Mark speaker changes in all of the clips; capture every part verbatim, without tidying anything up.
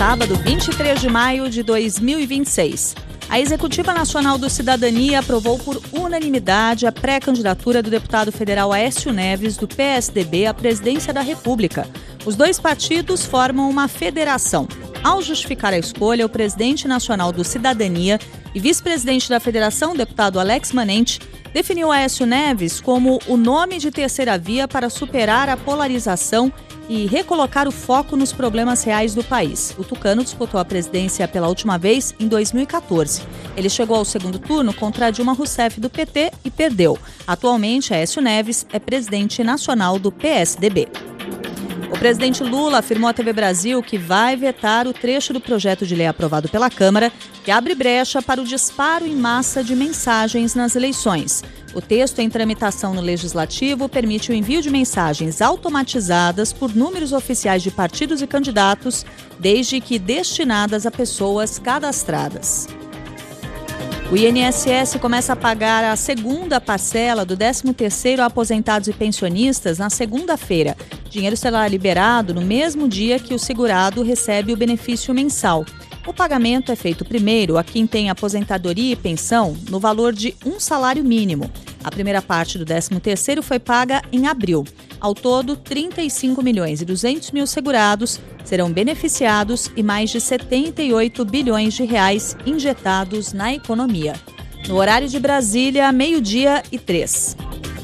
Speaker 1: sábado, vinte e três de maio de dois mil e vinte e seis. A Executiva Nacional do Cidadania aprovou por unanimidade a pré-candidatura do deputado federal Aécio Neves, do P S D B, à presidência da República. Os dois partidos formam uma federação. Ao justificar a escolha, o presidente nacional do Cidadania e vice-presidente da federação, o deputado Alex Manente, definiu Aécio Neves como o nome de terceira via para superar a polarização e recolocar o foco nos problemas reais do país. O tucano disputou a presidência pela última vez em dois mil e quatorze. Ele chegou ao segundo turno contra Dilma Rousseff do P T e perdeu. Atualmente, Aécio Neves é presidente nacional do P S D B. O presidente Lula afirmou à T V Brasil que vai vetar o trecho do projeto de lei aprovado pela Câmara que abre brecha para o disparo em massa de mensagens nas eleições. O texto em tramitação no Legislativo permite o envio de mensagens automatizadas por números oficiais de partidos e candidatos, desde que destinadas a pessoas cadastradas. O I N S S começa a pagar a segunda parcela do décimo terceiro a aposentados e pensionistas na segunda-feira. O dinheiro será liberado no mesmo dia que o segurado recebe o benefício mensal. O pagamento é feito primeiro a quem tem aposentadoria e pensão no valor de um salário mínimo. A primeira parte do décimo terceiro foi paga em abril. Ao todo, trinta e cinco milhões e duzentos mil segurados serão beneficiados e mais de setenta e oito bilhões de reais injetados na economia. No horário de Brasília, meio-dia e três.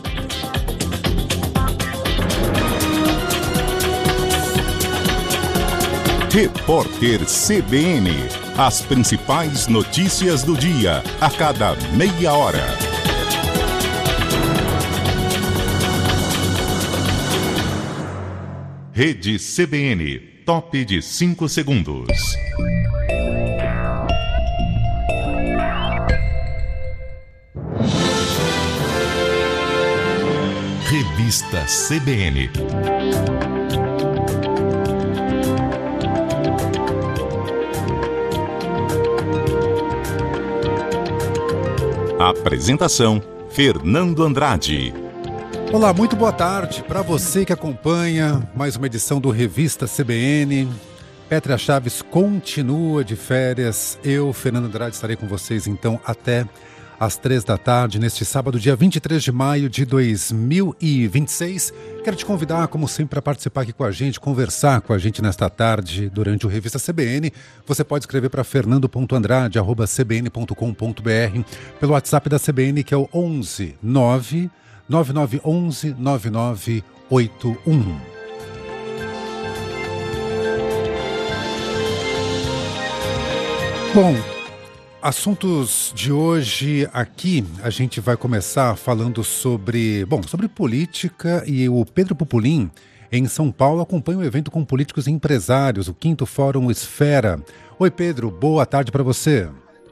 Speaker 2: Repórter C B N. As principais notícias do dia, a cada meia hora. Rede C B N. Top de cinco segundos. Revista C B N. Apresentação: Fernando Andrade.
Speaker 3: Olá, muito boa tarde para você que acompanha mais uma edição do Revista C B N. Pétrea Chaves continua de férias. Eu, Fernando Andrade, estarei com vocês então até às três da tarde, neste sábado, dia vinte e três de maio de dois mil e vinte e seis. Quero te convidar, como sempre, para participar aqui com a gente, conversar com a gente nesta tarde durante o Revista C B N. Você pode escrever para fernando ponto andrade arroba c b n ponto com ponto b r pelo WhatsApp da C B N, que é o onze nove nove nove um um nove nove oito um. Bom, assuntos de hoje aqui, a gente vai começar falando sobre, bom, sobre política, e o Pedro Pupolin, em São Paulo, acompanha o evento com políticos e empresários, o quinto Fórum Esfera. Oi, Pedro, boa tarde para você.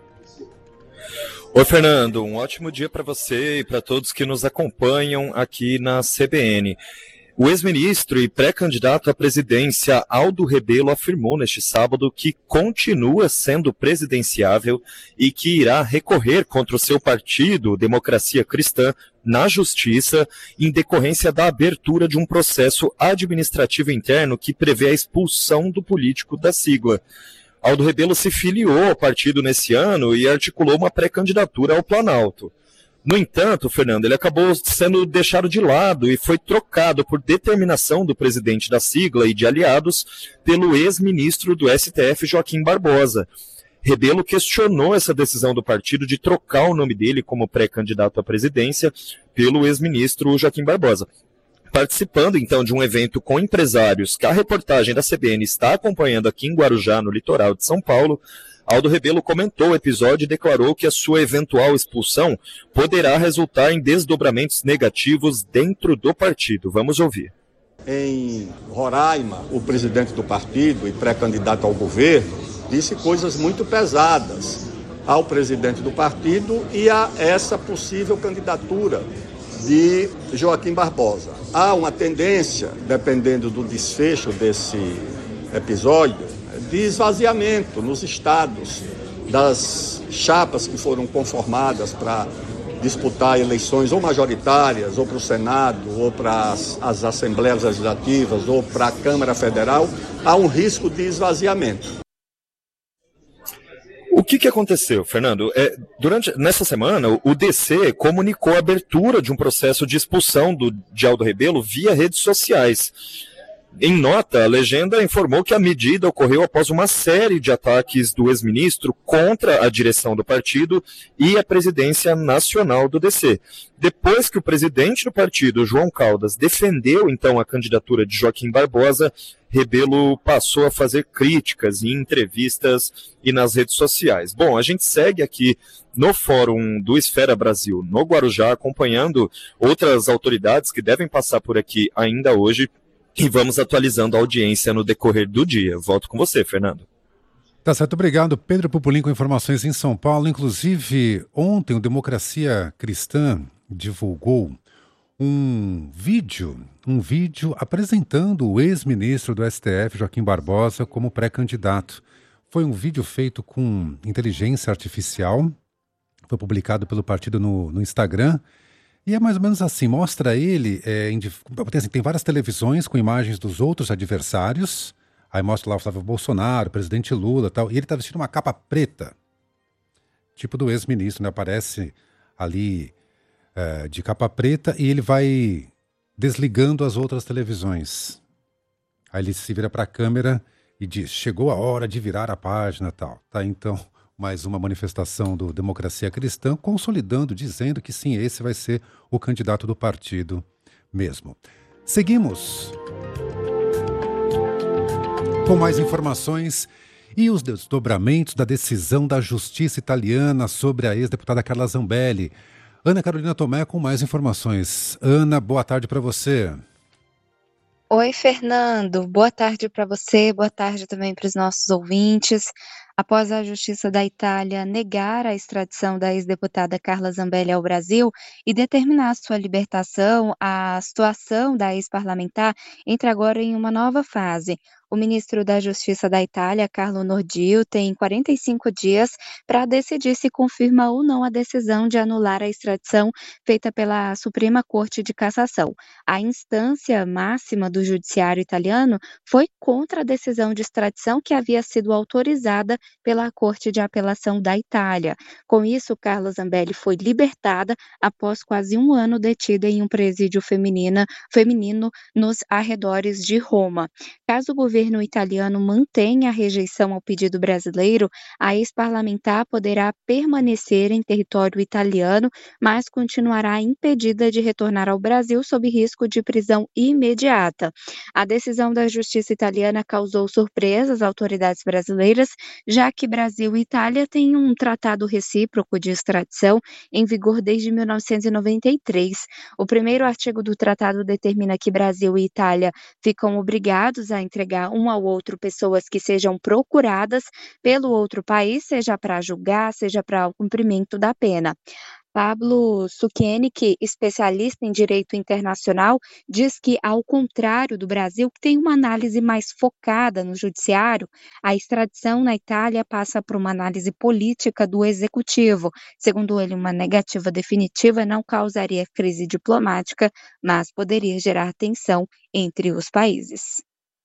Speaker 4: Oi, Fernando, um ótimo dia para você e para todos que nos acompanham aqui na C B N. O ex-ministro e pré-candidato à presidência Aldo Rebelo afirmou neste sábado que continua sendo presidenciável e que irá recorrer contra o seu partido, Democracia Cristã, na Justiça, em decorrência da abertura de um processo administrativo interno que prevê a expulsão do político da sigla. Aldo Rebelo se filiou ao partido nesse ano e articulou uma pré-candidatura ao Planalto. No entanto, Fernando, ele acabou sendo deixado de lado e foi trocado por determinação do presidente da sigla e de aliados pelo ex-ministro do S T F, Joaquim Barbosa. Rebelo questionou essa decisão do partido de trocar o nome dele como pré-candidato à presidência pelo ex-ministro Joaquim Barbosa. Participando, então, de um evento com empresários que a reportagem da C B N está acompanhando aqui em Guarujá, no litoral de São Paulo, Aldo Rebelo comentou o episódio e declarou que a sua eventual expulsão poderá resultar em desdobramentos negativos dentro do partido. Vamos ouvir.
Speaker 5: Em Roraima, o presidente do partido e pré-candidato ao governo disse coisas muito pesadas ao presidente do partido e a essa possível candidatura de Joaquim Barbosa. Há uma tendência, dependendo do desfecho desse episódio, de esvaziamento nos estados das chapas que foram conformadas para disputar eleições ou majoritárias, ou para o Senado, ou para as, as Assembleias Legislativas, ou para a Câmara Federal. Há um risco de esvaziamento.
Speaker 4: O que, que aconteceu, Fernando? É, durante, nessa semana, o D C comunicou a abertura de um processo de expulsão do, de Aldo Rebelo via redes sociais. Em nota, a legenda informou que a medida ocorreu após uma série de ataques do ex-ministro contra a direção do partido e a presidência nacional do D C. Depois que o presidente do partido, João Caldas, defendeu então a candidatura de Joaquim Barbosa, Rebelo passou a fazer críticas em entrevistas e nas redes sociais. Bom, a gente segue aqui no Fórum do Esfera Brasil, no Guarujá, acompanhando outras autoridades que devem passar por aqui ainda hoje, e vamos atualizando a audiência no decorrer do dia. Volto com você, Fernando.
Speaker 3: Tá certo, obrigado. Pedro Pupulim com informações em São Paulo. Inclusive, ontem o Democracia Cristã divulgou um vídeo, um vídeo apresentando o ex-ministro do S T F, Joaquim Barbosa, como pré-candidato. Foi um vídeo feito com inteligência artificial, foi publicado pelo partido no, no Instagram. E é mais ou menos assim, mostra ele, é, em, tem, assim, tem várias televisões com imagens dos outros adversários, aí mostra lá o Flávio Bolsonaro, o presidente Lula e tal, e ele está vestindo uma capa preta, tipo do ex-ministro, né? Aparece ali é, de capa preta e ele vai desligando as outras televisões. Aí ele se vira para a câmera e diz, chegou a hora de virar a página e tal. Tá, então... mais uma manifestação do Democracia Cristã, consolidando, dizendo que sim, esse vai ser o candidato do partido mesmo. Seguimos com mais informações e os desdobramentos da decisão da Justiça italiana sobre a ex-deputada Carla Zambelli. Ana Carolina Tomé com mais informações. Ana, boa tarde para você.
Speaker 6: Oi, Fernando. Boa tarde para você, boa tarde também para os nossos ouvintes. Após a Justiça da Itália negar a extradição da ex-deputada Carla Zambelli ao Brasil e determinar sua libertação, a situação da ex-parlamentar entra agora em uma nova fase. O ministro da Justiça da Itália, Carlo Nordio, tem quarenta e cinco dias para decidir se confirma ou não a decisão de anular a extradição feita pela Suprema Corte de Cassação. A instância máxima do judiciário italiano foi contra a decisão de extradição que havia sido autorizada pela Corte de Apelação da Itália. Com isso, Carla Zambelli foi libertada após quase um ano detida em um presídio feminina, feminino nos arredores de Roma. Caso o governo italiano mantenha a rejeição ao pedido brasileiro, a ex-parlamentar poderá permanecer em território italiano, mas continuará impedida de retornar ao Brasil sob risco de prisão imediata. A decisão da Justiça italiana causou surpresa às autoridades brasileiras, já que Brasil e Itália têm um tratado recíproco de extradição em vigor desde mil novecentos e noventa e três. O primeiro artigo do tratado determina que Brasil e Itália ficam obrigados a entregar um ao outro pessoas que sejam procuradas pelo outro país, seja para julgar, seja para o cumprimento da pena. Pablo Sukenik, especialista em direito internacional, diz que, ao contrário do Brasil, que tem uma análise mais focada no judiciário, a extradição na Itália passa por uma análise política do executivo. Segundo ele, uma negativa definitiva não causaria crise diplomática, mas poderia gerar tensão entre os países.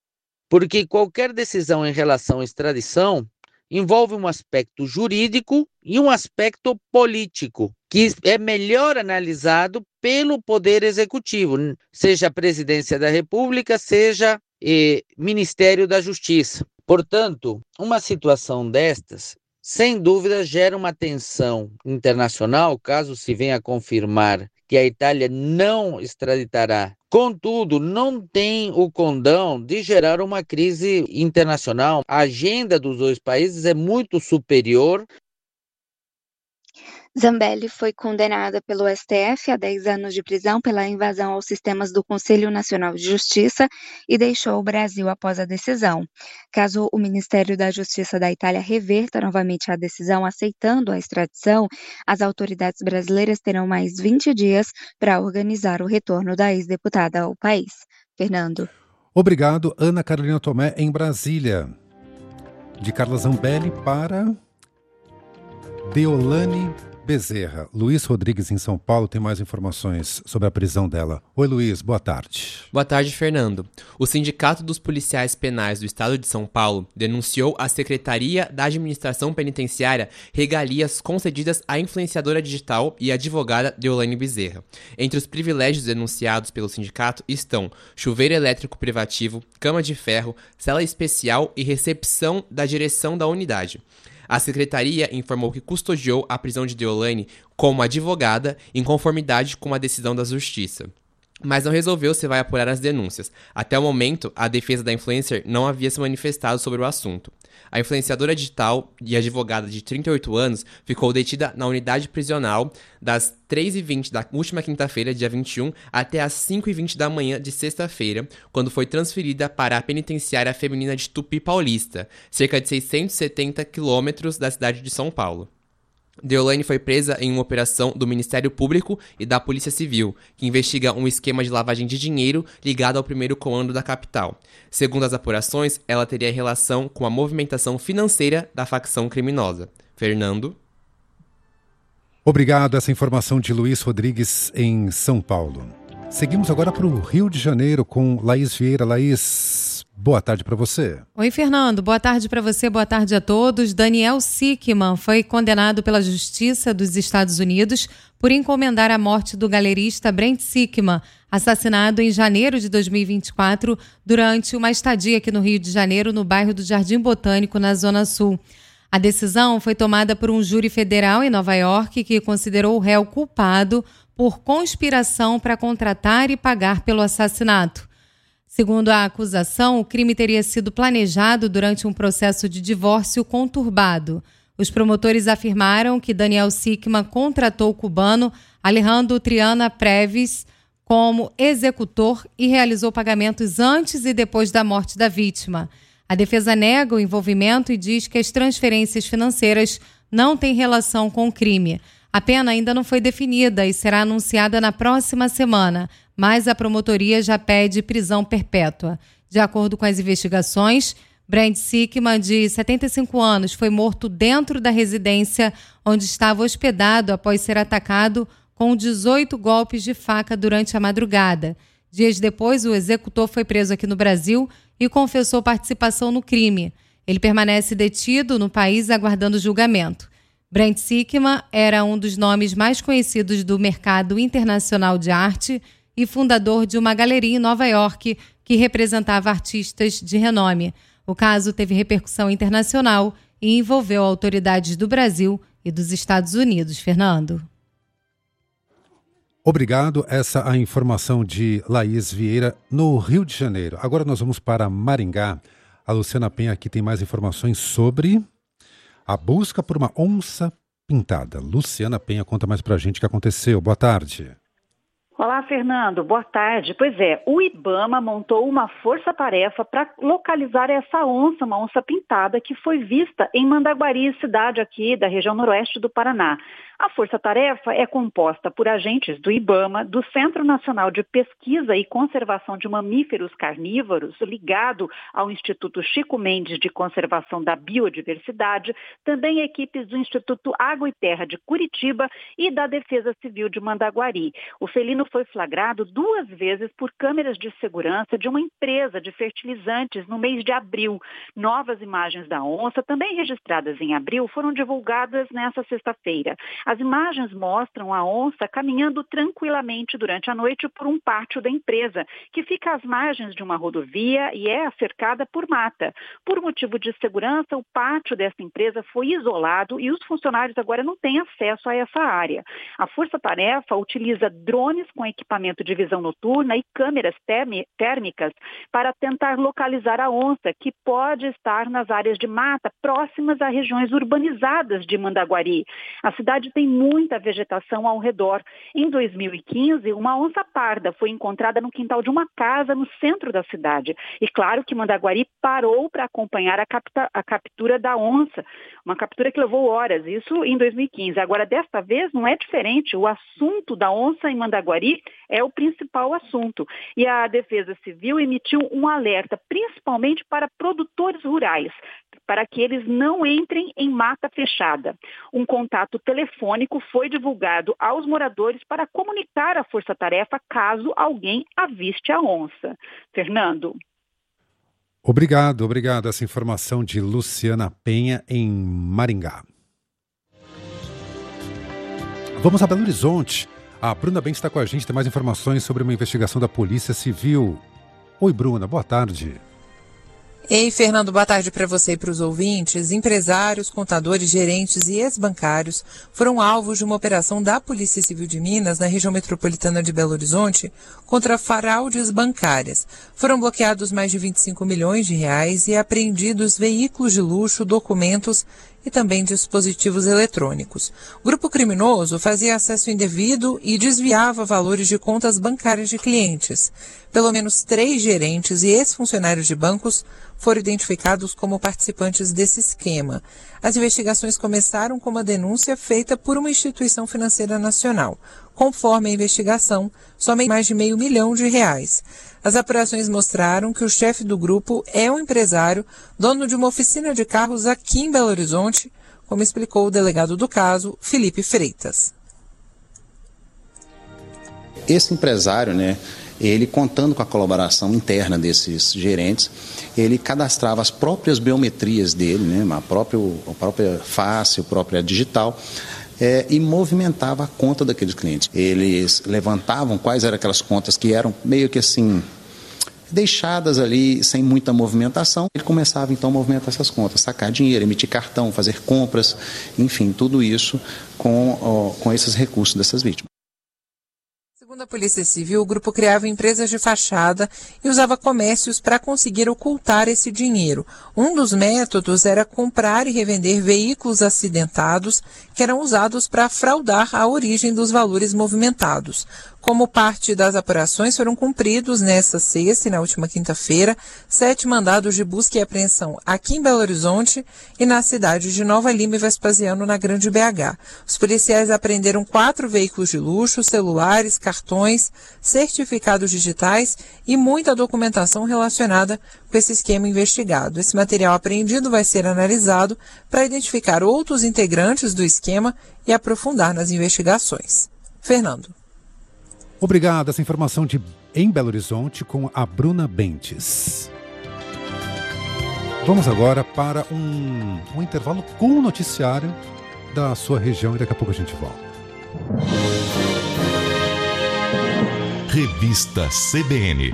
Speaker 7: Porque qualquer decisão em relação à extradição envolve um aspecto jurídico e um aspecto político, que é melhor analisado pelo Poder Executivo, seja a Presidência da República, seja eh, Ministério da Justiça. Portanto, uma situação destas, sem dúvida, gera uma tensão internacional, caso se venha a confirmar que a Itália não extraditará. Contudo, não tem o condão de gerar uma crise internacional. A agenda dos dois países é muito superior.
Speaker 6: Zambelli foi condenada pelo S T F a dez anos de prisão pela invasão aos sistemas do Conselho Nacional de Justiça e deixou o Brasil após a decisão. Caso o Ministério da Justiça da Itália reverta novamente a decisão aceitando a extradição, as autoridades brasileiras terão mais vinte dias para organizar o retorno da ex-deputada ao país. Fernando.
Speaker 3: Obrigado, Ana Carolina Tomé, em Brasília. De Carla Zambelli para Deolane Bezerra. Luiz Rodrigues, em São Paulo, tem mais informações sobre a prisão dela. Oi, Luiz, boa tarde.
Speaker 8: Boa tarde, Fernando. O Sindicato dos Policiais Penais do Estado de São Paulo denunciou à Secretaria da Administração Penitenciária regalias concedidas à influenciadora digital e advogada Deolane Bezerra. Entre os privilégios denunciados pelo sindicato estão chuveiro elétrico privativo, cama de ferro, cela especial e recepção da direção da unidade. A secretaria informou que custodiou a prisão de Deolane como advogada em conformidade com a decisão da Justiça, mas não resolveu se vai apurar as denúncias. Até o momento, a defesa da influencer não havia se manifestado sobre o assunto. A influenciadora digital e advogada de trinta e oito anos ficou detida na unidade prisional das três e vinte da última quinta-feira, dia vinte e um, até as cinco e vinte da manhã de sexta-feira, quando foi transferida para a penitenciária feminina de Tupi Paulista, cerca de seiscentos e setenta quilômetros da cidade de São Paulo. Deolane foi presa em uma operação do Ministério Público e da Polícia Civil, que investiga um esquema de lavagem de dinheiro ligado ao primeiro comando da capital. Segundo as apurações, ela teria relação com a movimentação financeira da facção criminosa. Fernando?
Speaker 3: Obrigado, essa informação de Luiz Rodrigues em São Paulo. Seguimos agora para o Rio de Janeiro com Laís Vieira. Laís, boa tarde para você.
Speaker 9: Oi, Fernando. Boa tarde para você, boa tarde a todos. Daniel Sickman foi condenado pela Justiça dos Estados Unidos por encomendar a morte do galerista Brent Sickman, assassinado em janeiro de dois mil e vinte e quatro durante uma estadia aqui no Rio de Janeiro, no bairro do Jardim Botânico, na Zona Sul. A decisão foi tomada por um júri federal em Nova York que considerou o réu culpado por conspiração para contratar e pagar pelo assassinato. Segundo a acusação, o crime teria sido planejado durante um processo de divórcio conturbado. Os promotores afirmaram que Daniel Sickman contratou o cubano Alejandro Triana Previs como executor e realizou pagamentos antes e depois da morte da vítima. A defesa nega o envolvimento e diz que as transferências financeiras não têm relação com o crime. A pena ainda não foi definida e será anunciada na próxima semana, mas a promotoria já pede prisão perpétua. De acordo com as investigações, Brent Sickman, de setenta e cinco anos, foi morto dentro da residência onde estava hospedado após ser atacado com dezoito golpes de faca durante a madrugada. Dias depois, o executor foi preso aqui no Brasil e confessou participação no crime. Ele permanece detido no país aguardando julgamento. Brent Sickman era um dos nomes mais conhecidos do mercado internacional de arte e fundador de uma galeria em Nova York que representava artistas de renome. O caso teve repercussão internacional e envolveu autoridades do Brasil e dos Estados Unidos. Fernando.
Speaker 3: Obrigado. Essa é a informação de Laís Vieira no Rio de Janeiro. Agora nós vamos para Maringá. A Luciana Penha aqui tem mais informações sobre a busca por uma onça pintada. Luciana Penha, conta mais pra gente o que aconteceu. Boa tarde.
Speaker 10: Olá, Fernando. Boa tarde. Pois é, o IBAMA montou uma força-tarefa para localizar essa onça, uma onça pintada, que foi vista em Mandaguari, cidade aqui da região noroeste do Paraná. A força-tarefa é composta por agentes do IBAMA, do Centro Nacional de Pesquisa e Conservação de Mamíferos Carnívoros, ligado ao Instituto Chico Mendes de Conservação da Biodiversidade, também equipes do Instituto Água e Terra de Curitiba e da Defesa Civil de Mandaguari. O felino foi flagrado duas vezes por câmeras de segurança de uma empresa de fertilizantes no mês de abril. Novas imagens da onça, também registradas em abril, foram divulgadas nesta sexta-feira. As imagens mostram a onça caminhando tranquilamente durante a noite por um pátio da empresa, que fica às margens de uma rodovia e é cercada por mata. Por motivo de segurança, o pátio dessa empresa foi isolado e os funcionários agora não têm acesso a essa área. A Força-Tarefa utiliza drones com equipamento de visão noturna e câmeras térmicas para tentar localizar a onça, que pode estar nas áreas de mata próximas a regiões urbanizadas de Mandaguari. A cidade tem muita vegetação ao redor. Em dois mil e quinze, uma onça parda foi encontrada no quintal de uma casa no centro da cidade. E claro que Mandaguari parou para acompanhar a, capta, a captura da onça, uma captura que levou horas, isso em dois mil e quinze. Agora, desta vez, não é diferente. O assunto da onça em Mandaguari é o principal assunto. E a Defesa Civil emitiu um alerta, principalmente para produtores rurais, para que eles não entrem em mata fechada. Um contato telefônico foi divulgado aos moradores para comunicar à força-tarefa caso alguém aviste a onça. Fernando.
Speaker 3: Obrigado, obrigado. Essa informação de Luciana Penha em Maringá. Vamos a Belo Horizonte. A Bruna Bentes está com a gente, tem mais informações sobre uma investigação da Polícia Civil. Oi, Bruna, boa tarde.
Speaker 11: Ei, Fernando, boa tarde para você e para os ouvintes. Empresários, contadores, gerentes e ex-bancários foram alvos de uma operação da Polícia Civil de Minas, na região metropolitana de Belo Horizonte, contra fraudes bancárias. Foram bloqueados mais de vinte e cinco milhões de reais e apreendidos veículos de luxo, documentos e também dispositivos eletrônicos. O grupo criminoso fazia acesso indevido e desviava valores de contas bancárias de clientes. Pelo menos três gerentes e ex-funcionários de bancos foram identificados como participantes desse esquema. As investigações começaram com uma denúncia feita por uma instituição financeira nacional. Conforme a investigação, somente mais de meio milhão de reais. As apurações mostraram que o chefe do grupo é um empresário, dono de uma oficina de carros aqui em Belo Horizonte, como explicou o delegado do caso, Felipe Freitas.
Speaker 12: Esse empresário, né, ele contando com a colaboração interna desses gerentes, ele cadastrava as próprias biometrias dele, né, a, próprio, a própria face, a própria digital, É, e movimentava a conta daqueles clientes. Eles levantavam quais eram aquelas contas que eram meio que assim, deixadas ali sem muita movimentação. Ele começava então a movimentar essas contas, sacar dinheiro, emitir cartão, fazer compras, enfim, tudo isso com, ó, com esses recursos dessas vítimas.
Speaker 11: Segundo a Polícia Civil, o grupo criava empresas de fachada e usava comércios para conseguir ocultar esse dinheiro. Um dos métodos era comprar e revender veículos acidentados que eram usados para fraudar a origem dos valores movimentados. Como parte das apurações, foram cumpridos nesta sexta e na última quinta-feira sete mandados de busca e apreensão aqui em Belo Horizonte e na cidade de Nova Lima e Vespasiano, na Grande B H. Os policiais apreenderam quatro veículos de luxo, celulares, cartões, certificados digitais e muita documentação relacionada com esse esquema investigado. Esse material apreendido vai ser analisado para identificar outros integrantes do esquema e aprofundar nas investigações. Fernando.
Speaker 3: Obrigado. Essa informação de em Belo Horizonte com a Bruna Bentes. Vamos agora para um, um intervalo com o noticiário da sua região e daqui a pouco a gente volta.
Speaker 2: Revista C B N.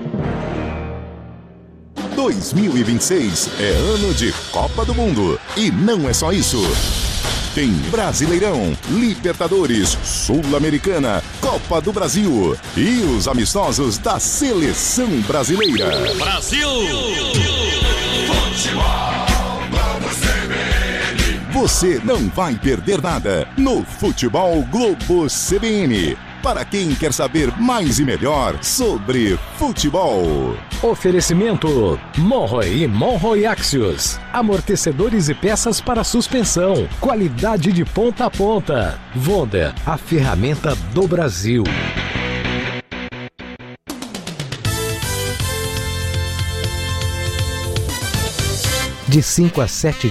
Speaker 2: dois mil e vinte e seis é ano de Copa do Mundo. E não é só isso. Tem Brasileirão, Libertadores, Sul-Americana, Copa do Brasil e os amistosos da Seleção Brasileira.
Speaker 13: Brasil!
Speaker 2: Você não vai perder nada no Futebol Globo C B N. Para quem quer saber mais e melhor sobre futebol.
Speaker 13: Oferecimento Monroe e Monroe Axios. Amortecedores e peças para suspensão. Qualidade de ponta a ponta. Wonder, a ferramenta do Brasil. De cinco a sete